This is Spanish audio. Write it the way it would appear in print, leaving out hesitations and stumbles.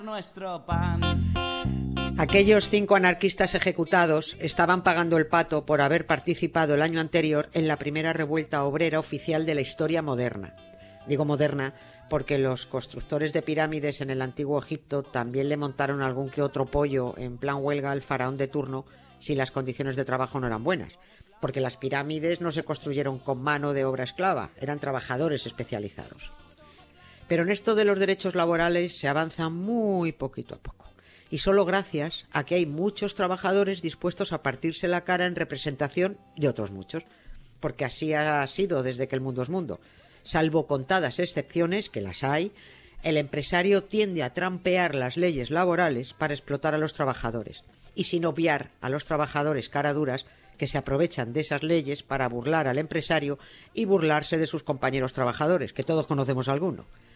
nuestro pan. Aquellos 5 anarquistas ejecutados estaban pagando el pato por haber participado el año anterior en la primera revuelta obrera oficial de la historia moderna. Digo moderna porque los constructores de pirámides en el antiguo Egipto también le montaron algún que otro pollo en plan huelga al faraón de turno si las condiciones de trabajo no eran buenas, porque las pirámides no se construyeron con mano de obra esclava, eran trabajadores especializados. Pero en esto de los derechos laborales se avanza muy poquito a poco. Y solo gracias a que hay muchos trabajadores dispuestos a partirse la cara en representación de otros muchos. Porque así ha sido desde que el mundo es mundo. Salvo contadas excepciones, que las hay, el empresario tiende a trampear las leyes laborales para explotar a los trabajadores. Y sin obviar a los trabajadores caraduras que se aprovechan de esas leyes para burlar al empresario y burlarse de sus compañeros trabajadores, que todos conocemos alguno.